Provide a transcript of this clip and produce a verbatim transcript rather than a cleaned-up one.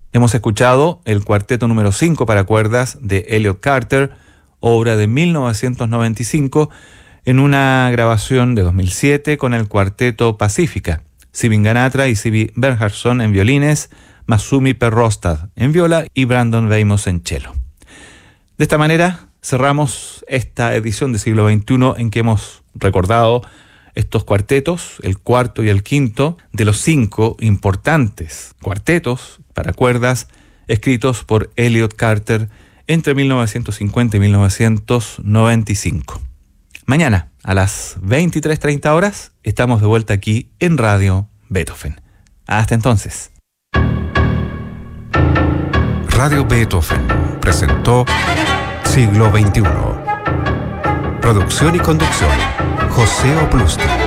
Hemos escuchado el cuarteto número cinco para cuerdas de Elliott Carter, obra de mil novecientos noventa y cinco, en una grabación de dos mil siete con el cuarteto Pacífica, Sibin Ganatra y Sibi Bernhardsson en violines, Masumi Perrostad en viola y Brandon Weymouth en cello. De esta manera cerramos esta edición de Siglo veintiuno en que hemos recordado estos cuartetos, el cuarto y el quinto, de los cinco importantes cuartetos para cuerdas escritos por Elliott Carter entre mil novecientos cincuenta y mil novecientos noventa y cinco. Mañana, a las veintitrés treinta horas, estamos de vuelta aquí en Radio Beethoven. Hasta entonces. Radio Beethoven presentó Siglo veintiuno. Producción y conducción, José Oplusti.